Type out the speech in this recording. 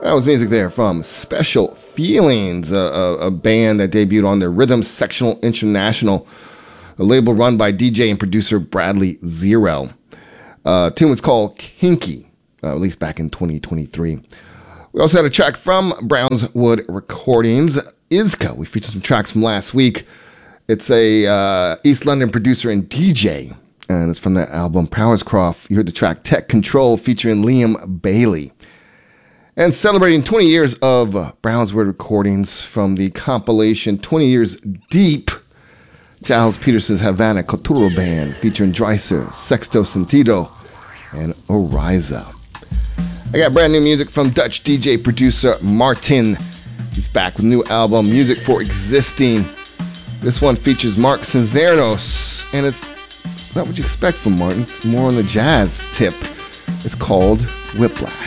That was music there from Special Feelings, a band that debuted on the Rhythm Sectional International, a label run by DJ and producer Bradley Zero. Tune was called Kinky, released back in 2023. We also had a track from Brownswood Recordings, Izka. We featured some tracks from last week. It's a East London producer and DJ, and it's from the album Powerscroft. You heard the track Tech Control featuring Liam Bailey. And celebrating 20 years of Brownswood Recordings from the compilation 20 Years Deep, Giles Peterson's Havana Cultural Band featuring Dreiser, Sexto Sentido, and Oriza. I got brand new music from Dutch DJ producer Martin. He's back with a new album, Music for Existing. This one features Mark Cisneros, and it's not what you expect from Martin. It's more on the jazz tip. It's called Whiplash.